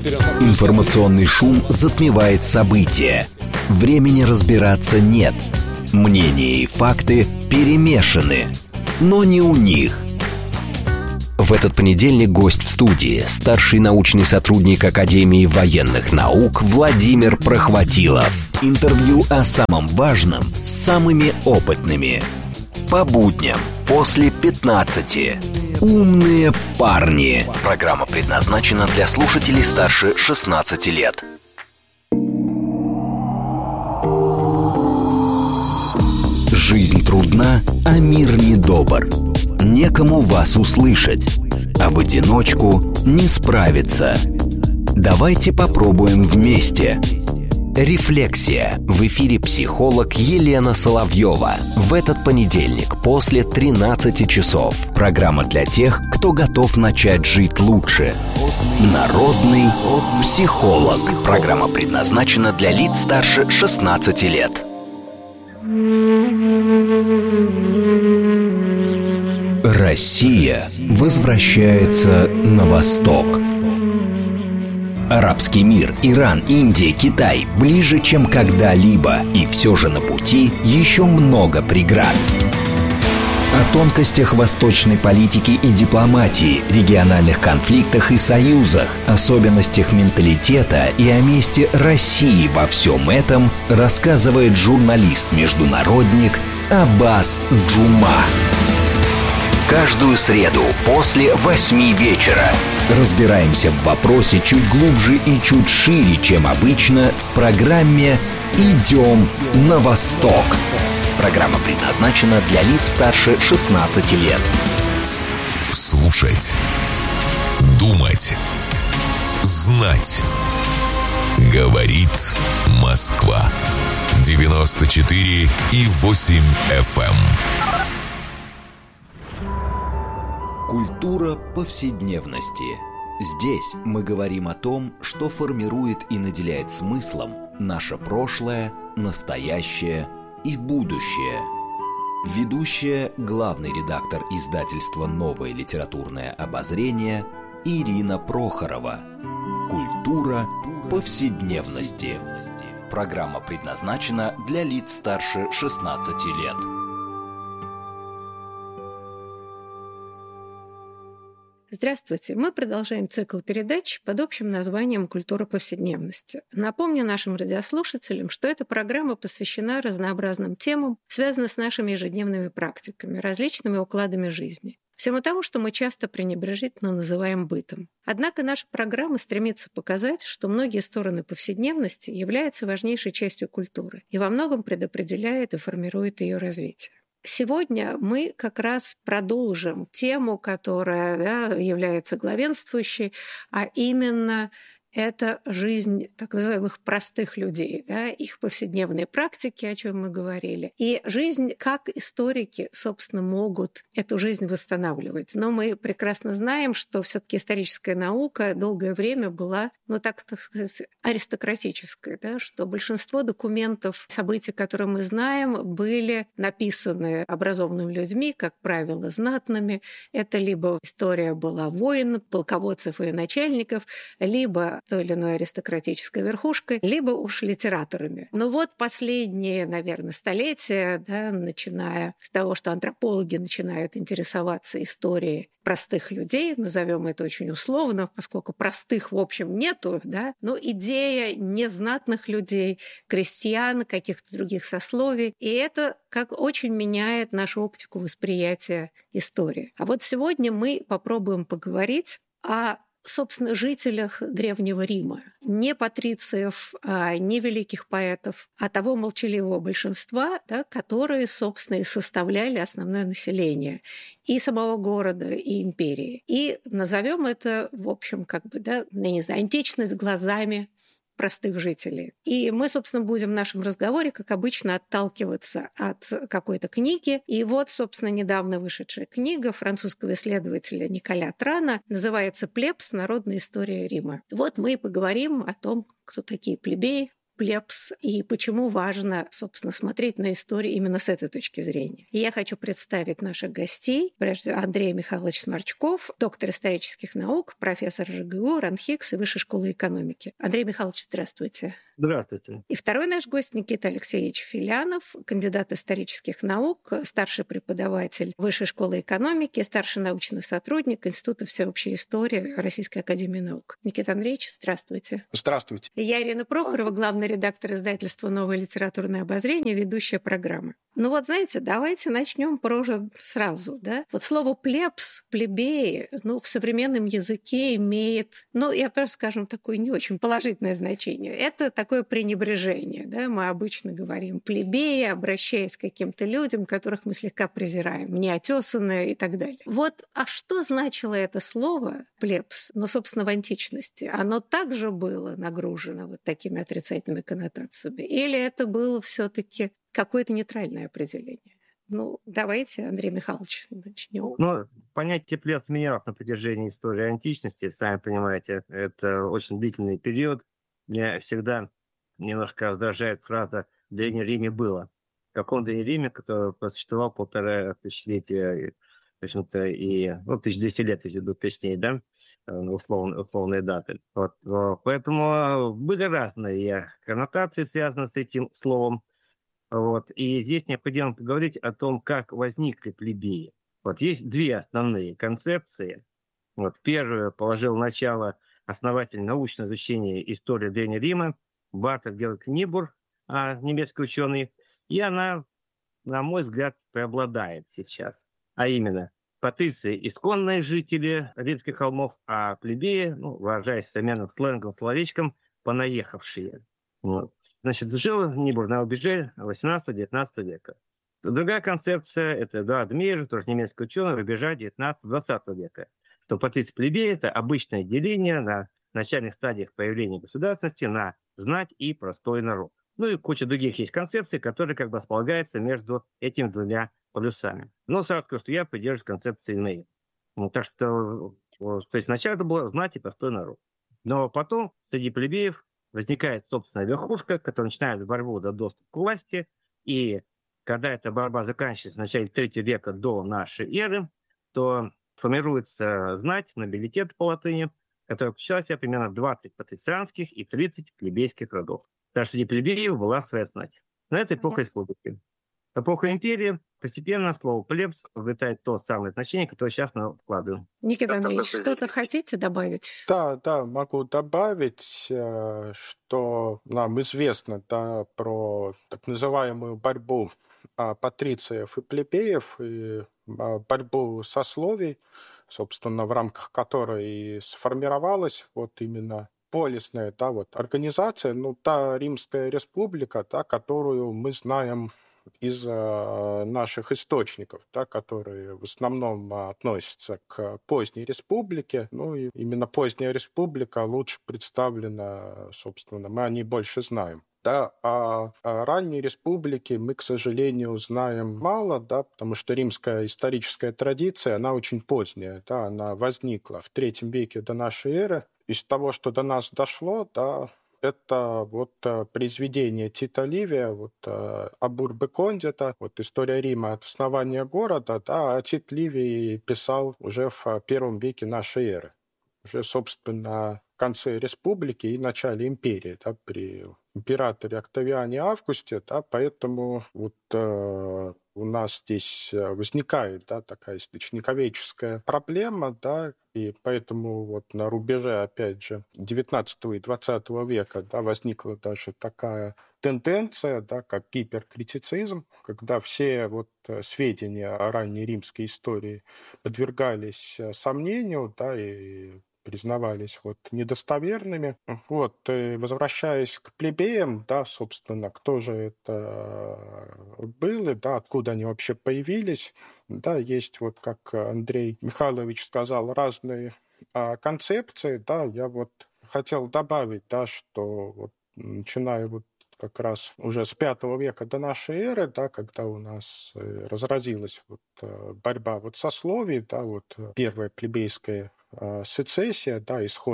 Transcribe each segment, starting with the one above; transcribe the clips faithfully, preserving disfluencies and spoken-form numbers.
Информационный шум затмевает события. Времени разбираться нет. Мнения и факты перемешаны. Но не у них. В этот понедельник гость в студии, старший научный сотрудник Академии военных наук Владимир Прохватилов. Интервью о самом важном с самыми опытными. По будням после пятнадцати. Умные парни. Программа предназначена для слушателей старше шестнадцати лет. Жизнь трудна, а мир недобр. Некому вас услышать, а в одиночку не справиться. Давайте попробуем вместе. Рефлексия. В эфире психолог Елена Соловьева. В этот понедельник после тринадцати часов. Программа для тех, кто готов начать жить лучше. Народный психолог. Программа предназначена для лиц старше шестнадцати лет. Россия возвращается на восток. Арабский мир, Иран, Индия, Китай ближе, чем когда-либо, и все же на пути еще много преград. О тонкостях восточной политики и дипломатии, региональных конфликтах и союзах, особенностях менталитета и о месте России во всем этом рассказывает журналист-международник Аббас Джума. Каждую среду после восьми вечера разбираемся в вопросе чуть глубже и чуть шире, чем обычно, в программе «Идем на восток». Программа предназначена для лиц старше шестнадцати лет. Слушать, думать, знать. Говорит Москва. девяносто четыре и восемь эф эм. Культура повседневности. Здесь мы говорим о том, что формирует и наделяет смыслом наше прошлое, настоящее и будущее. Ведущая, главный редактор издательства «Новое литературное обозрение» Ирина Прохорова. Культура повседневности. Программа предназначена для лиц старше шестнадцати лет. Здравствуйте! Мы продолжаем цикл передач под общим названием «Культура повседневности». Напомню нашим радиослушателям, что эта программа посвящена разнообразным темам, связанным с нашими ежедневными практиками, различными укладами жизни. Всему тому, что мы часто пренебрежительно называем бытом. Однако наша программа стремится показать, что многие стороны повседневности являются важнейшей частью культуры и во многом предопределяет и формирует ее развитие. Сегодня мы как раз продолжим тему, которая да, является главенствующей, а именно это жизнь так называемых простых людей, да, их повседневные практики, о чем мы говорили, и жизнь, как историки, собственно, могут эту жизнь восстанавливать. Но мы прекрасно знаем, что все-таки историческая наука долгое время была, ну так, так сказать, аристократической, да, что большинство документов, событий, которые мы знаем, были написаны образованными людьми, как правило, знатными. Это либо история была воинов, полководцев и начальников, либо той или иной аристократической верхушкой, либо уж литераторами. Но вот последние, наверное, столетия, да, начиная с того, что антропологи начинают интересоваться историей простых людей, назовем это очень условно, поскольку простых, в общем, нету, да, но идея незнатных людей, крестьян, каких-то других сословий, и это как очень меняет нашу оптику восприятия истории. А вот сегодня мы попробуем поговорить о собственно, жителях Древнего Рима. Не патрициев, не великих поэтов, а того молчаливого большинства, да, которые, собственно, и составляли основное население и самого города, и империи. И назовем это, в общем, как бы, да, я не знаю, античность глазами простых жителей. И мы, собственно, будем в нашем разговоре, как обычно, отталкиваться от какой-то книги. И вот, собственно, недавно вышедшая книга французского исследователя Николя Трана называется «Плебс. Народная история Рима». Вот мы и поговорим о том, кто такие плебеи, плебс и почему важно, собственно, смотреть на историю именно с этой точки зрения. И я хочу представить наших гостей. Прежде всего, Андрей Михайлович Сморчков, доктор исторических наук, профессор ЖГУ, РАНХИКС и Высшей школы экономики. Андрей Михайлович, здравствуйте. Здравствуйте. И второй наш гость Никита Алексеевич Филянов, кандидат исторических наук, старший преподаватель Высшей школы экономики, старший научный сотрудник Института всеобщей истории Российской академии наук. Никита Андреевич, здравствуйте. Здравствуйте. Я Ирина Прохорова, главный редактор издательства «Новое литературное обозрение», ведущая программы. Ну вот, знаете, давайте начнем проже сразу, да? Вот слово «плебс», «плебеи», ну, в современном языке имеет, ну, я просто скажем, такое не очень положительное значение. Это такое пренебрежение, да? Мы обычно говорим «плебеи», обращаясь к каким-то людям, которых мы слегка презираем, неотесанные и так далее. Вот, а что значило это слово «плебс»? Ну, собственно, в античности. Оно также было нагружено вот такими отрицательными коннотациями? Или это было все-таки какое-то нейтральное определение? Ну, давайте, Андрей Михайлович, начнем. Ну, понятие плебс менялось на протяжении истории античности. Сами понимаете, это очень длительный период. Меня всегда немножко раздражает фраза «в Древнем Риме было». В каком Древнем Риме, который просуществовал полтора тысячелетия, в общем-то, и, ну, тысяча двести лет, если быть точнее, да, условные, условные даты. Вот, поэтому были разные коннотации, связанные с этим словом. Вот. И здесь необходимо поговорить о том, как возникли плебеи. Вот. Есть две основные концепции. Вот. Первую положил начало основатель научного изучения истории Древнего Рима Бартольд Георг Нибур, немецкий ученый. И она, на мой взгляд, преобладает сейчас. А именно, патриции – исконные жители римских холмов, а плебеи, ну, выражаясь современным сленгом, словечком, понаехавшие. Вот. Значит, жил Нибур на рубеже восемнадцатого-девятнадцатого века. Другая концепция – это Эдуард Мейер, тоже немецкий ученый, рубежа девятнадцатого-двадцатого века. Что патриции плебеи – это обычное деление на начальных стадиях появления государственности на знать и простой народ. Ну и куча других есть концепций, которые как бы располагаются между этими двумя полюсами. Но сразу скажу, что я придерживаюсь концепции Мейера. Ну, так что, то есть сначала это было знать и простой народ. Но потом среди плебеев возникает собственная верхушка, которая начинает борьбу за доступ к власти, и когда эта борьба заканчивается в начале третьего века до нашей эры, то формируется знать, нобилитет по латыни, который включал в себя примерно двадцать патрицианских и тридцать плебейских родов. Так что среди плебеев была своя знать. Но это эпоха республики. Эпоха империи постепенно слово «плебс» обретает то самое значение, которое сейчас мы вкладываем. Никита Андреевич, что-то хотите добавить? Да, да, могу добавить, что нам известно, да, про так называемую борьбу патрициев и плебеев, и борьбу сословий, собственно, в рамках которой и сформировалась вот именно полисная, да, вот организация, ну, та Римская республика, да, которую мы знаем из э, наших источников, да, которые в основном э, относятся к поздней республике. Ну и именно поздняя республика лучше представлена, собственно, мы о ней больше знаем. Да, а о ранней республике мы, к сожалению, знаем мало, да, потому что римская историческая традиция, она очень поздняя, да, она возникла в третьем веке до нашей эры. Из того, что до нас дошло, да, это вот произведение Тита Ливия, вот Абурбе Кондита, вот история Рима от основания города, да, а Тит Ливий писал уже в первом веке нашей эры, уже, собственно, в конце республики и начале империи, да, при императоре Октавиане Августе, да, поэтому вот э, у нас здесь возникает, да, такая источниковедческая проблема, да, и поэтому вот на рубеже, опять же, девятнадцатого и двадцатого века, да, возникла даже такая тенденция, да, как гиперкритицизм, когда все вот сведения о ранней римской истории подвергались сомнению, да, и признавались вот недостоверными. Вот, и возвращаясь к плебеям, да, собственно, кто же это были, да, откуда они вообще появились, да, есть вот, как Андрей Михайлович сказал, разные а, концепции, да, я вот хотел добавить, да, что вот начиная вот как раз уже с пятого века до нашей эры, да, когда у нас разразилась вот борьба вот сословий, да, вот первая плебейская сецессия, да, исход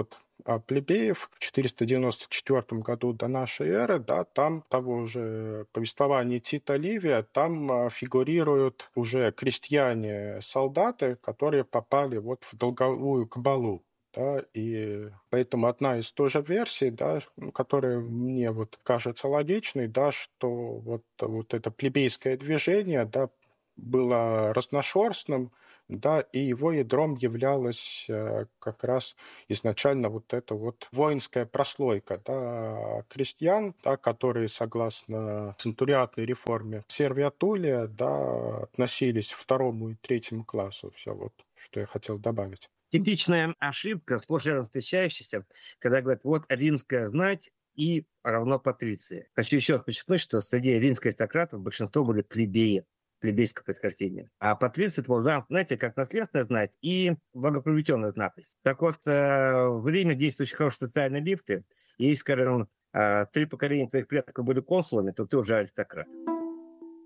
плебеев в четыреста девяносто четвёртом году до нашей эры, да, там того же повествования Тита Ливия, там фигурируют уже крестьяне-солдаты, которые попали вот в долговую кабалу. Да, и поэтому одна из той же версий, да, которая мне вот кажется логичной, да, что вот, вот это плебейское движение, да, было разношерстным, да, и его ядром являлась э, как раз изначально вот эта вот воинская прослойка, да, крестьян, да, которые, согласно центуриатной реформе Сервия Тулия, да, относились к второму и третьему классу. Все вот, что я хотел добавить. Типичная ошибка, сплошь рядом встречающаяся, когда говорят, вот римская знать и равно патриция. Хочу еще раз подчеркнуть, что среди римских аристократов большинство были плебеи, плебейское происхождение. А патриция, это была, знаете, как наследственная знать и благоприобретенная знатность. Так вот, в Риме действуют очень хорошие социальные лифты, и если, скажем, три поколения твоих предков были консулами, то ты уже аристократ.